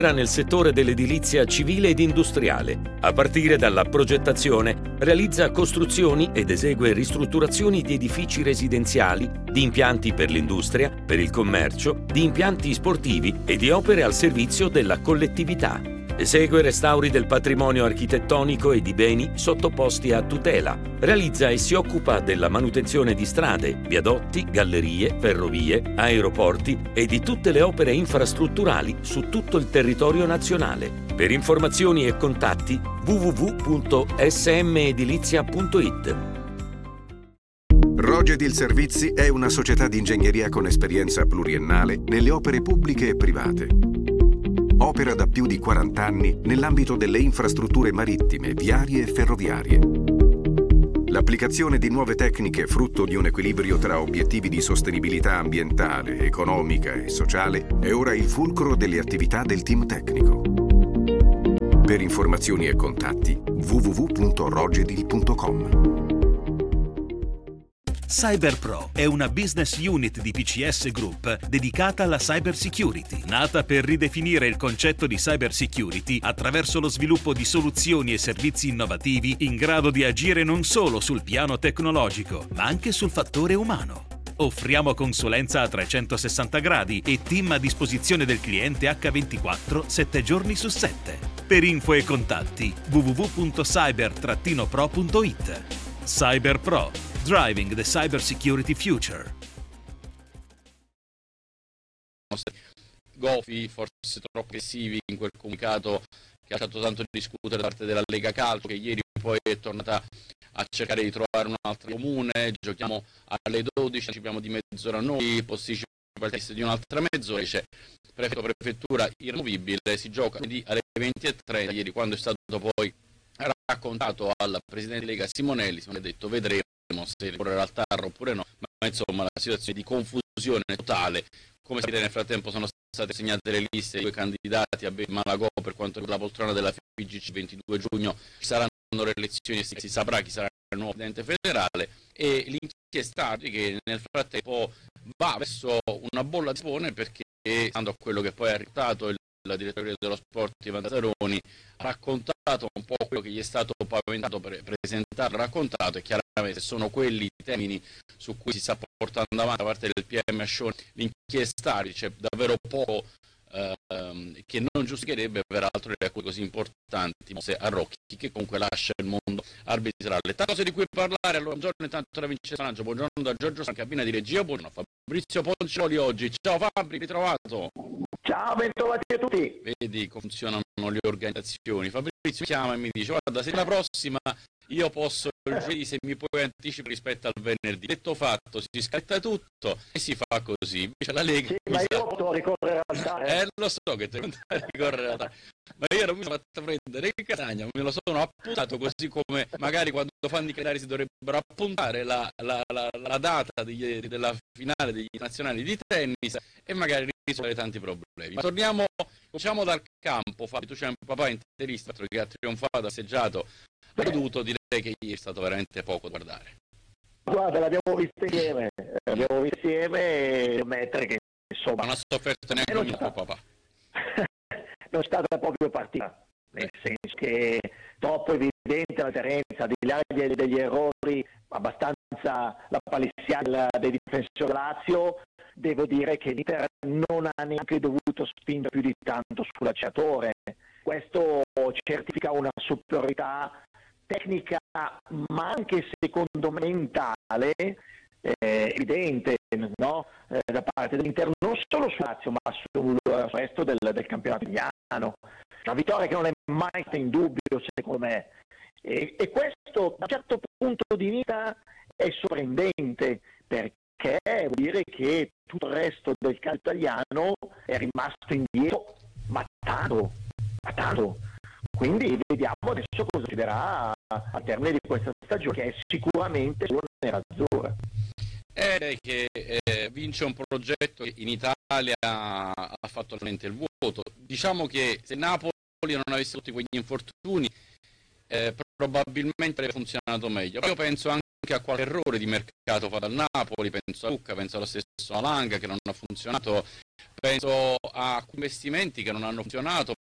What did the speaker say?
nel settore dell'edilizia civile ed industriale. A partire dalla progettazione, realizza costruzioni ed esegue ristrutturazioni di edifici residenziali, di impianti per l'industria, per il commercio, di impianti sportivi e di opere al servizio della collettività. Esegue restauri del patrimonio architettonico e di beni sottoposti a tutela. Realizza e si occupa della manutenzione di strade, viadotti, gallerie, ferrovie, aeroporti e di tutte le opere infrastrutturali su tutto il territorio nazionale. Per informazioni e contatti www.smedilizia.it. Rogedil Servizi è una società di ingegneria con esperienza pluriennale nelle opere pubbliche e private. Opera da più di 40 anni nell'ambito delle infrastrutture marittime, viarie e ferroviarie. L'applicazione di nuove tecniche frutto di un equilibrio tra obiettivi di sostenibilità ambientale, economica e sociale è ora il fulcro delle attività del team tecnico. Per informazioni e contatti www.rogedil.com. CyberPro è una business unit di PCS Group dedicata alla cyber security, nata per ridefinire il concetto di cyber security attraverso lo sviluppo di soluzioni e servizi innovativi in grado di agire non solo sul piano tecnologico, ma anche sul fattore umano. Offriamo consulenza a 360 gradi e team a disposizione del cliente H24 7 giorni su 7. Per info e contatti www.cyber-pro.it. CyberPro. Driving the Cyber Security Future. Gofi, forse troppo aggressivi in quel comunicato che ha lasciato tanto discutere da parte della Lega Calcio, che ieri poi è tornata a cercare di trovare un altro comune. Giochiamo alle 12, abbiamo di mezz'ora noi, posticipa il test di un'altra mezz'ora, c'è prefettura irremovibile, si gioca alle 20:30. Ieri, quando è stato poi raccontato al presidente Lega Simonelli, si è detto vedremo se correrà al tarro oppure no, ma insomma la situazione di confusione totale. Come sapete, nel frattempo sono state segnate le liste dei due candidati a Malagò per quanto riguarda la poltrona della FIGC. Il 22 giugno ci saranno le elezioni e si saprà chi sarà il nuovo presidente federale, e l'inchiesta che nel frattempo va verso una bolla di sapone, perché stando a quello che poi ha riportato la direttore dello sport Ivan Taroni, ha raccontato un po' quello che gli è stato paventato per presentarlo, raccontato, e chiaramente sono quelli i termini su cui si sta portando avanti da parte del PM Ascione l'inchiesta. C'è davvero poco che non giustificherebbe peraltro le accuse così importanti a Rocchi, che comunque lascia il mondo arbitrale. Tante cose di cui parlare. Allora, buongiorno intanto da Vincenzo Lancio, buongiorno da Giorgio San, cabina di regia, buongiorno Fabrizio Poncioli oggi. Ciao Fabri, ritrovato. Ciao, bentrovati a tutti. Vedi come funzionano le organizzazioni. Fabrizio mi chiama e mi dice: guarda, se la prossima io posso il giovedì, se mi puoi anticipare rispetto al venerdì. Detto fatto, si scatta tutto e si fa così. Invece la Lega... Sì, ma io posso ricorrere al TAR. Lo so che devo andare a ricorrere al TAR, ma io non mi sono fatto prendere in Catania, me lo sono appuntato, così come magari quando fanno i calendari si dovrebbero appuntare la data della finale degli nazionali di tennis e magari risolvere tanti problemi. Ma cominciamo dal campo. Fabio, tu c'hai un papà interista che ha trionfato, asseggiato, ha dovuto dire che ieri è stato veramente poco da guardare. Guarda, l'abbiamo visto insieme e ammettere che insomma non ha sofferto neanche il tuo papà. Non è stata proprio partita, nel senso che troppo evidente la differenza, di là degli errori abbastanza lapalissiani dei difensori Lazio. Devo dire che l'Inter non ha neanche dovuto spingere più di tanto sull'acceleratore. Questo certifica una superiorità tecnica, ma anche secondo me mentale, evidente, no? Da parte dell'Inter, non solo su Lazio, ma sul resto del campionato italiano. Una vittoria che non è mai stata in dubbio, secondo me. E questo, da un certo punto di vista, è sorprendente, perché vuol dire che tutto il resto del calcio italiano è rimasto indietro, ma tanto. Quindi vediamo adesso cosa succederà al termine di questa stagione, che è sicuramente solo nerazzurra. Che vince un progetto che in Italia ha fatto veramente il vuoto. Diciamo che se Napoli non avesse tutti quegli infortuni, probabilmente avrebbe funzionato meglio. Però io penso anche anche a qualche errore di mercato fatto dal Napoli, penso a Lucca, penso allo stesso Malanga che non ha funzionato, penso a investimenti che non hanno funzionato,